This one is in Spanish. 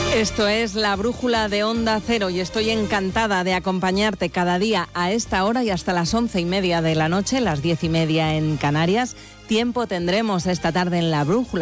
Esto es La Brújula de Onda Cero y estoy encantada de acompañarte cada día a esta hora y hasta las 11:30 de la noche, las 10:30 en Canarias. Tiempo tendremos esta tarde en La Brújula.